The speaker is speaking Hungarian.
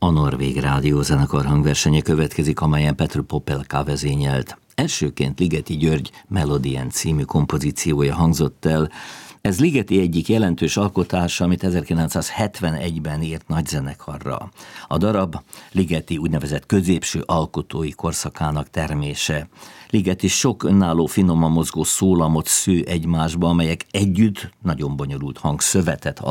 A Norvég Rádiózenekar hangversenye következik, amelyen Petr Popelka vezényelt. Elsőként Ligeti György Melodien című kompozíciója hangzott el. Ez Ligeti egyik jelentős alkotása, amit 1971-ben írt nagyzenekarra. A darab Ligeti úgynevezett középső alkotói korszakának termése. Ligeti sok önálló, finoman mozgó szólamot sző egymásba, amelyek együtt nagyon bonyolult hangszövetet